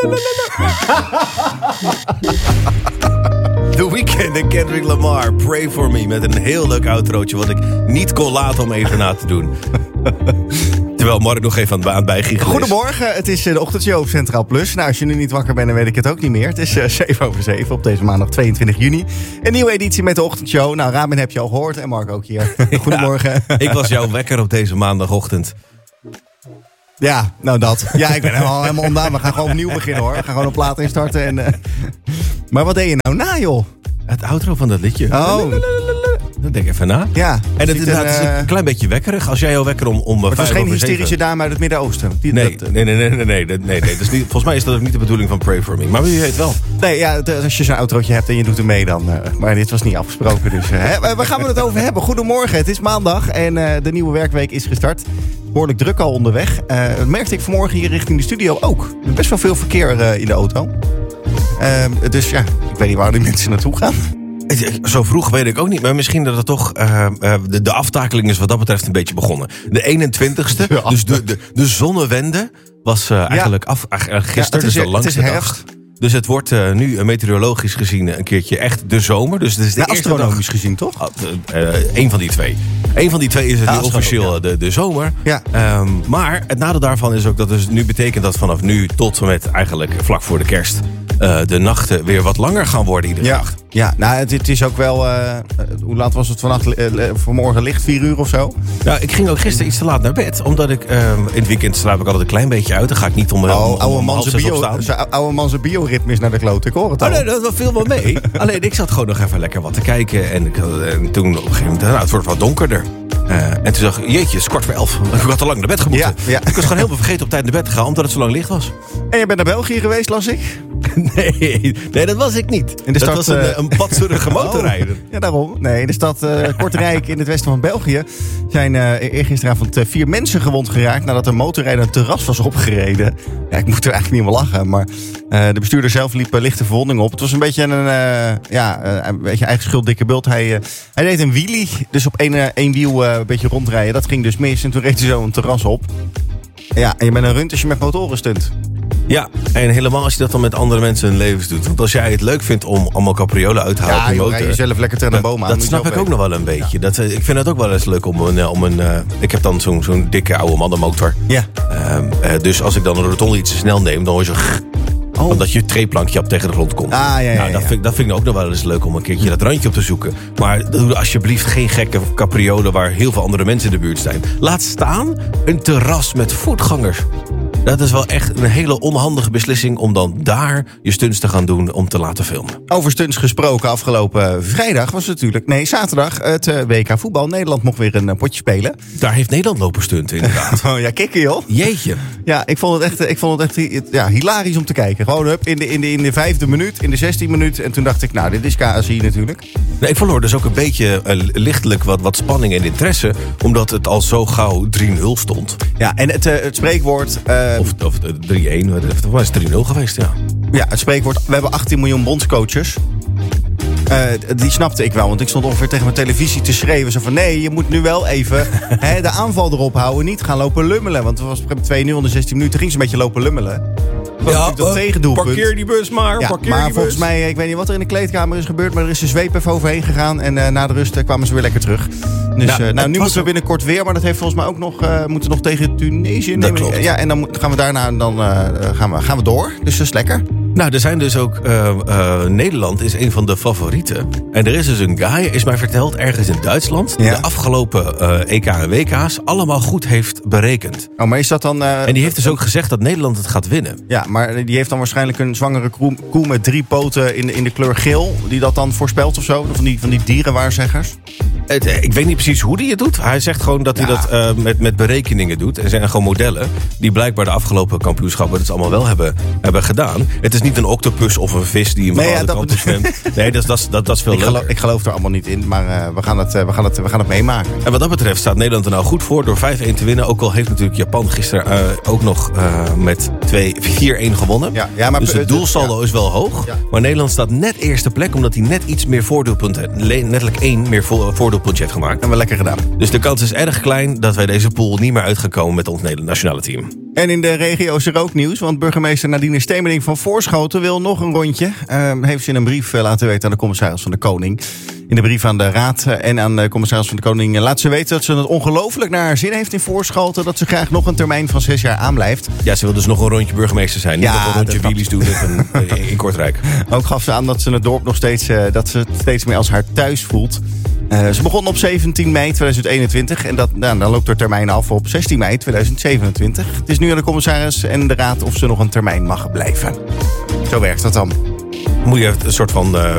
The Weeknd en Kendrick Lamar, Pray For Me. Met een heel leuk outrootje wat ik niet kon laten om even na te doen. Terwijl Mark nog even aan het bijgiegen is. Goedemorgen, het is de ochtendshow op Centraal Plus. Nou, als je nu niet wakker bent, dan weet ik het ook niet meer. Het is 7:07 op deze maandag 22 juni. Een nieuwe editie met de ochtendshow. Nou, Ramin heb je al gehoord en Mark ook hier. Goedemorgen. Ja, ik was jouw wekker op deze maandagochtend. Ja, nou dat. Ja, ik ben helemaal ondaan. We gaan gewoon opnieuw beginnen hoor. We gaan gewoon een plaat instarten. Maar wat deed je nou na, joh? Het outro van dat liedje. Oh. Dan denk ik even na. Ja. En het is een klein beetje wekkerig. Als jij jou wekker om het was geen 7:05... hysterische dame uit het Midden-Oosten. Nee. Dat is niet, volgens mij is dat ook niet de bedoeling van Pray For Me. Maar wie weet wel. Nee, ja, als je zo'n outrootje hebt en je doet er mee dan. Maar dit was niet afgesproken. Dus, waar gaan we het over hebben? Goedemorgen, het is maandag en de nieuwe werkweek is gestart. Behoorlijk druk al onderweg. Dat merkte ik vanmorgen hier richting de studio ook. Er is best wel veel verkeer in de auto. Dus ja, ik weet niet waar die mensen naartoe gaan. Zo vroeg weet ik ook niet. Maar misschien dat het toch... de aftakeling is wat dat betreft een beetje begonnen. De 21ste. Ja. Dus de zonnewende was eigenlijk gisteren. Dus de langste dag. Dus het wordt nu meteorologisch gezien een keertje echt de zomer. Dus het is de eerste astronomisch dag, gezien, toch? Eén van die twee. Eén van die twee is het nu officieel de zomer. Ja. Maar het nadeel daarvan is ook dat dus nu betekent dat vanaf nu tot en met eigenlijk vlak voor de kerst... de nachten weer wat langer gaan worden iedere dag. Ja, nou, het is ook wel... hoe laat was het vannacht? Vanmorgen licht 4 uur of zo? Ja, ik ging ook gisteren iets te laat naar bed. Omdat ik in het weekend slaap ik altijd een klein beetje uit. Dan ga ik niet om half 6 opstaan. Oude man zijn bioritme is naar de kloot. Ik hoor het al. Oh nee, dat viel wel mee. Alleen ik zat gewoon nog even lekker wat te kijken. En toen op een gegeven moment... het wordt wat donkerder. En toen dacht ik, jeetje, het is 11:15. Ik had al lang naar bed gemoeten. Ja. Ik was gewoon helemaal vergeten op tijd naar bed te gaan. Omdat het zo lang licht was. En je bent naar België geweest, las ik? Nee, dat was ik niet. In de stad, dat was een patserige motorrijder. Ja, daarom. Nee, in de stad Kortrijk in het westen van België zijn eergisteravond 4 mensen gewond geraakt nadat een motorrijder een terras was opgereden. Ja, ik moet er eigenlijk niet meer lachen, maar de bestuurder zelf liep lichte verwondingen op. Het was een beetje een beetje eigen schuld, dikke bult. Hij deed een wheelie, dus op één wiel een beetje rondrijden. Dat ging dus mis en toen reed hij zo een terras op. Ja, en je bent een runt als je met motoren stunt. Ja, en helemaal als je dat dan met andere mensen hun levens doet. Want als jij het leuk vindt om allemaal capriolen uit te halen op je motor... Ja, je zelf lekker tegen een boom aan. Dat snap ik ook nog wel een beetje. Ja. Ik vind het ook wel eens leuk om een ik heb dan zo'n dikke oude mannenmotor. Ja. Dus als ik dan een rotonde iets te snel neem, dan hoor je zo... Omdat je treeplankje op tegen de grond komt. Dat vind ik ook nog wel eens leuk om een keertje dat randje op te zoeken. Maar doe alsjeblieft geen gekke capriolen waar heel veel andere mensen in de buurt zijn. Laat staan een terras met voetgangers. Dat is wel echt een hele onhandige beslissing om dan daar je stunts te gaan doen om te laten filmen. Over stunts gesproken, afgelopen vrijdag was het natuurlijk... zaterdag het WK voetbal. Nederland mocht weer een potje spelen. Daar heeft Nederland lopen stunten, inderdaad. Oh ja, kikken joh. Jeetje. Ja, ik vond het echt hilarisch om te kijken. Gewoon in de 5e minuut, in de 16e minuut. En toen dacht ik, nou, dit is KSI natuurlijk. Nee, ik verloor dus ook een beetje lichtelijk wat spanning en interesse. Omdat het al zo gauw 3-0 stond. Ja, en het spreekwoord... Of 3-1, of was het 3-0 geweest, ja. Ja, het spreekwoord, we hebben 18 miljoen bondscoaches. Die snapte ik wel, want ik stond ongeveer tegen mijn televisie te schreeuwen. Zo van, nee, je moet nu wel even de aanval erop houden. Niet gaan lopen lummelen. Want het was 2-0 in de 16 minuten, ging ze een beetje lopen lummelen. Ja, dat tegendoelpunt. Parkeer die bus maar, ja, parkeer maar die bus. Volgens mij, ik weet niet wat er in de kleedkamer is gebeurd... maar er is een zweep even overheen gegaan... en na de rust kwamen ze weer lekker terug. Dus nu moeten we binnenkort weer... maar dat heeft volgens mij ook nog... moeten nog tegen Tunesië nemen. Dat klopt. Ja, en dan gaan we daarna gaan we door. Dus dat is lekker. Nou, er zijn dus ook... Nederland is een van de favorieten. En er is dus een guy, is mij verteld, ergens in Duitsland... die de afgelopen EK en WK's allemaal goed heeft berekend. Oh, maar is dat dan... en die heeft dus ook gezegd dat Nederland het gaat winnen. Ja, maar die heeft dan waarschijnlijk een zwangere koe met 3 poten in de kleur geel... die dat dan voorspelt of zo? Van die dierenwaarzeggers? Ik weet niet precies hoe hij het doet. Hij zegt gewoon dat hij dat met berekeningen doet. Er zijn gewoon modellen die blijkbaar de afgelopen kampioenschappen... het allemaal wel hebben gedaan. Het is niet een octopus of een vis die een bepaalde kant op zwemt. Nee, dat is veel leuker. Ik geloof er allemaal niet in, maar we gaan het meemaken. En wat dat betreft staat Nederland er nou goed voor door 5-1 te winnen. Ook al heeft natuurlijk Japan gisteren ook nog met 4-1 gewonnen. Ja, maar dus het doelsaldo is wel hoog. Ja. Maar Nederland staat net eerste plek, omdat hij net iets meer voordeelpunten... netelijk 1 meer voordeelpuntje heeft gemaakt. En we lekker gedaan. Dus de kans is erg klein dat wij deze pool niet meer uit gaan komen met ons nationale team. En in de regio is er ook nieuws, want burgemeester Nadine Stemeling van Voorschoten wil nog een rondje. Heeft ze in een brief laten weten aan de commissaris van de Koning. In de brief aan de Raad en aan de commissaris van de Koning laat ze weten dat ze het ongelooflijk naar haar zin heeft in Voorschoten. Dat ze graag nog een termijn van 6 jaar aanblijft. Ja, ze wil dus nog een rondje burgemeester zijn. Niet nog een rondje wheelies doen in Kortrijk. Ook gaf ze aan dat ze het dorp nog steeds, dat ze het steeds meer als haar thuis voelt. Ze begon op 17 mei 2021 en dan loopt haar termijn af op 16 mei 2027. Het is nu aan de commissaris en de Raad of ze nog een termijn mag blijven. Zo werkt dat dan. Moet je een soort van